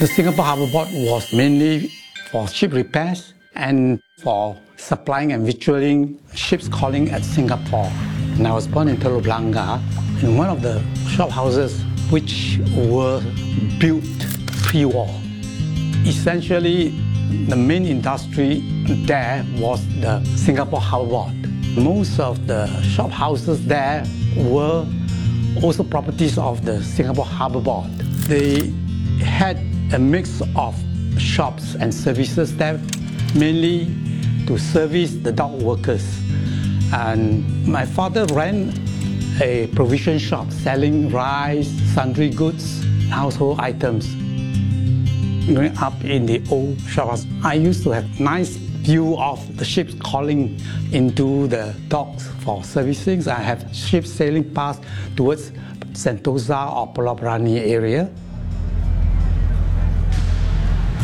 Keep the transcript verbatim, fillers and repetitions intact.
The Singapore Harbour Board was mainly for ship repairs and for supplying and victualling ships calling at Singapore. And I was born in Telok Blangah, in one of the shophouses which were built pre-war. Essentially, the main industry there was the Singapore Harbour Board. Most of the shophouses there were also properties of the Singapore Harbour Board. They had a mix of shops and services there, mainly to service the dock workers. And my father ran a provision shop selling rice, sundry goods, household items. Growing up in the old shophouse, I used to have nice view of the ships calling into the docks for servicing. I have ships sailing past towards Sentosa or Pulau Brani area.